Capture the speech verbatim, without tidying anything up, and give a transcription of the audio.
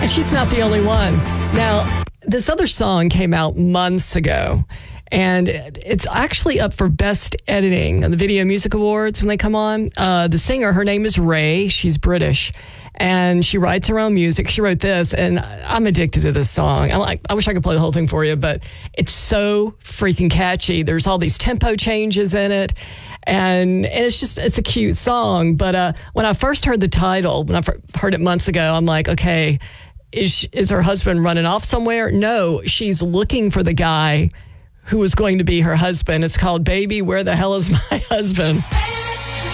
And she's not the only one. Now, this other song came out months ago, and it's actually up for Best Editing on the Video Music Awards when they come on. Uh, the singer, her name is Ray. She's British, and she writes her own music. She wrote this, and I'm addicted to this song. I like. I wish I could play the whole thing for you, but it's so freaking catchy. There's all these tempo changes in it, and, and it's just, it's a cute song. But uh, when I first heard the title, when I heard it months ago, I'm like, okay, is, she, is her husband running off somewhere? No, she's looking for the guy who was going to be her husband. It's called Baby, Where the Hell is My Husband?